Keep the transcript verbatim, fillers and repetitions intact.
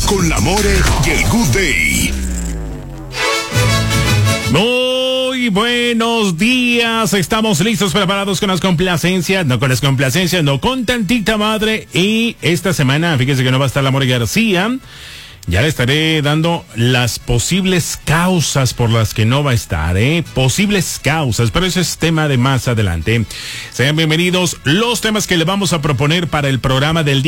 con la More y el Good Day. Muy buenos días, estamos listos, preparados con las complacencias, no con las complacencias, no con tantita madre. Y esta semana, fíjese que no va a estar la More García. Ya le estaré dando las posibles causas por las que no va a estar, ¿eh? Posibles causas, pero ese es tema de más adelante. Sean bienvenidos los temas que le vamos a proponer para el programa del día.